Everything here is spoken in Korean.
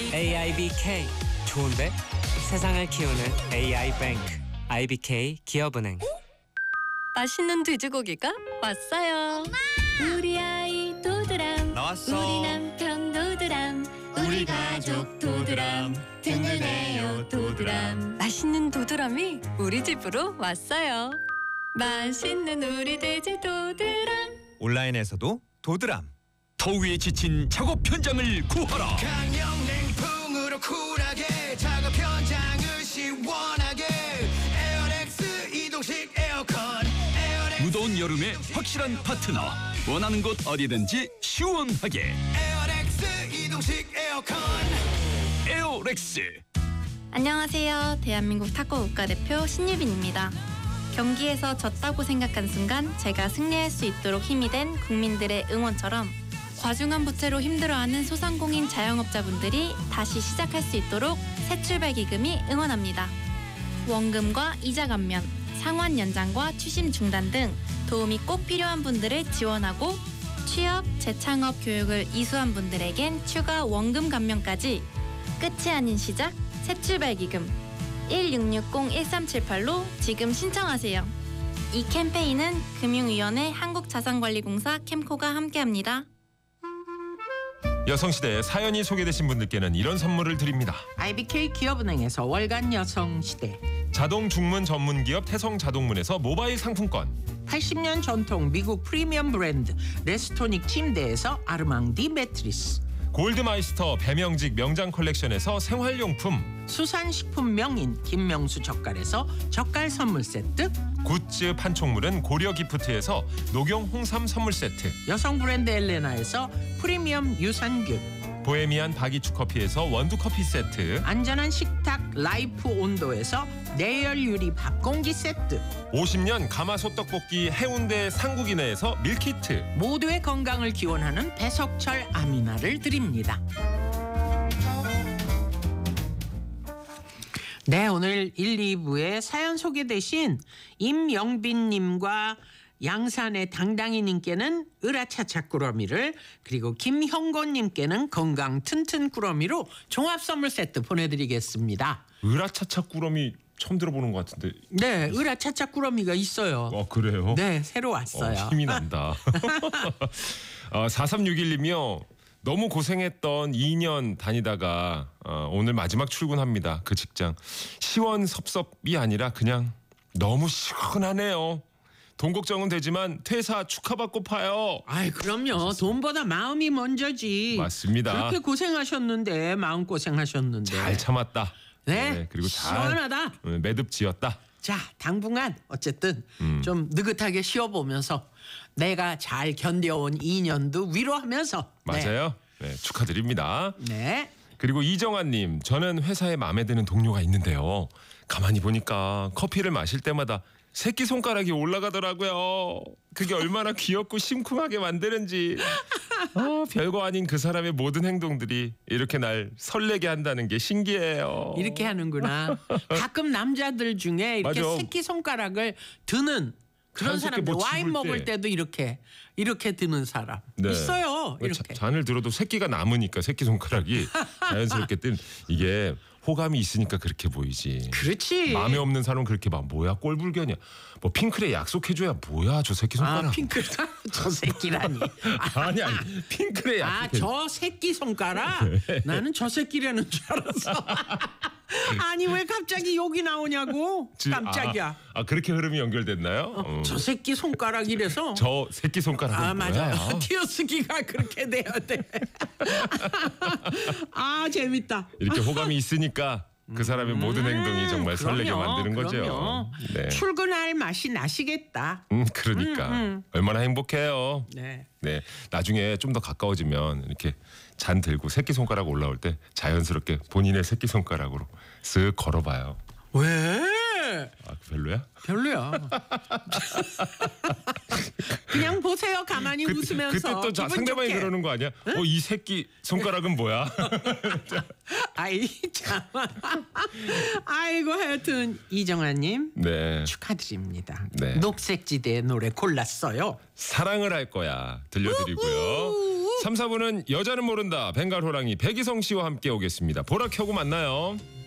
AIBK 좋은데? 세상을 키우는 AI뱅크 IBK 기업은행. 맛있는 돼지고기가 왔어요. 엄마! 우리 아이 도드람 나왔어. 우리 남편 도드람 우리 가족 도드람 든든해요 도드람. 맛있는 도드람이 우리 집으로 왔어요. 맛있는 우리 돼지 도드람. 온라인에서도 도드람. 더위에 지친 작업 현장을 구하라. 강력 냉풍으로 쿨하게 작업 현장을 시원하게 에어렉스 이동식 에어컨 무더운 여름에 확실한 파트너. 원하는 곳 어디든지 시원하게. 에어렉스 이동식 에어컨. 에어렉스. 안녕하세요. 대한민국 탁구 국가대표 신유빈입니다. 경기에서 졌다고 생각한 순간 제가 승리할 수 있도록 힘이 된 국민들의 응원처럼 과중한 부채로 힘들어하는 소상공인 자영업자분들이 다시 시작할 수 있도록 새출발기금이 응원합니다. 원금과 이자 감면, 상환 연장과 추심 중단 등 도움이 꼭 필요한 분들을 지원하고 취업, 재창업 교육을 이수한 분들에겐 추가 원금 감면까지. 끝이 아닌 시작, 새출발기금 1660-1378로 지금 신청하세요. 이 캠페인은 금융위원회 한국자산관리공사 캠코가 함께합니다. 여성시대에 사연이 소개되신 분들께는 이런 선물을 드립니다. IBK 기업은행에서 월간 여성시대, 자동 중문 전문기업 태성자동문에서 모바일 상품권, 80년 전통 미국 프리미엄 브랜드 레스토닉 침대에서 아르망디 매트리스, 골드마이스터 배명직 명장 컬렉션에서 생활용품, 수산식품 명인 김명수 젓갈에서 젓갈 선물 세트, 굿즈 판촉물은 고려기프트에서 녹용 홍삼 선물 세트, 여성 브랜드 엘레나에서 프리미엄 유산균, 보헤미안 바기추 커피에서 원두 커피 세트, 안전한 식탁 라이프 온도에서 내열 유리 밥공기 세트, 50년 가마솥 떡볶이 해운대 상국이네에서 밀키트, 모두의 건강을 기원하는 배석철 아미나를 드립니다. 네, 오늘 1, 2부에 사연 소개되신 임영빈님과 양산의 당당이님께는 으라차차 꾸러미를, 그리고 김형곤님께는 건강 튼튼 꾸러미로 종합 선물 세트 보내드리겠습니다. 으라차차 꾸러미 처음 들어보는 것 같은데. 네, 으라차차 꾸러미가 있어요. 그래요? 네, 새로 왔어요. 힘이 난다. 4361님이요. 너무 고생했던 2년 다니다가 오늘 마지막 출근합니다. 그 직장. 시원섭섭이 아니라 그냥 너무 시원하네요. 돈 걱정은 되지만 퇴사 축하받고 파요. 아이, 그럼요. 돈보다 마음이 먼저지. 맞습니다. 그렇게 고생하셨는데, 마음 고생하셨는데. 잘 참았다. 네, 그리고 잘 시원하다. 매듭 지었다. 자, 당분간 어쨌든 좀 느긋하게 쉬어보면서 내가 잘 견뎌온 2년도 위로하면서. 맞아요. 네, 축하드립니다. 네. 그리고 이정아님, 저는 회사에 마음에 드는 동료가 있는데요. 가만히 보니까 커피를 마실 때마다 새끼손가락이 올라가더라고요. 그게 얼마나 귀엽고 심쿵하게 만드는지. 별거 아닌 그 사람의 모든 행동들이 이렇게 날 설레게 한다는 게 신기해요. 이렇게 하는구나. 가끔 남자들 중에 이렇게 맞아. 새끼손가락을 드는 그런 자연스럽게 사람들, 뭐 와인 집을 먹을 때. 때도 이렇게 드는 사람 네. 있어요. 이렇게. 잔을 들어도 새끼가 남으니까 새끼손가락이 자연스럽게 뜬. 이게 호감이 있으니까 그렇게 보이지. 그렇지. 마음에 없는 사람은 그렇게 막 뭐야 꼴불견이야. 뭐 핑클에 약속해줘야 뭐야 저 새끼손가락. 아, 핑크 저 새끼라니. 아니 핑클에 아, 약속해. 저 새끼 손가락? 나는 저 새끼라는 줄 알았어. 아니, 왜 갑자기 욕이 나오냐고. 깜짝이야. 그렇게 흐름이 연결됐나요? 저 새끼 손가락 이래서. 저 새끼손가락은 아, 맞아. 뭐야? 띄어쓰기가 그렇게 돼야 돼. 아, 재밌다. 이렇게 호감이 있으니까 그 사람의 모든 행동이 정말 설레게 그럼요, 만드는 거죠. 그럼요. 네. 출근할 맛이 나시겠다. 그러니까 얼마나 행복해요. 네. 네, 나중에 좀 더 가까워지면 이렇게 잔 들고 새끼손가락 올라올 때 자연스럽게 본인의 새끼손가락으로 쓱 걸어봐요. 왜? 별로야? 별로야. 그냥 보세요. 가만히 웃으면서. 그때 또 기분 상대방이 좋게. 그러는 거 아니야? 이 새끼 손가락은 뭐야? 아이, 참. 아이고, 하여튼 이정아님 네, 축하드립니다. 네. 녹색지대의 노래 골랐어요. 사랑을 할 거야 들려드리고요. 3, 4부는 여자는 모른다 벵갈 호랑이 백이성 씨와 함께 오겠습니다. 보라 켜고 만나요.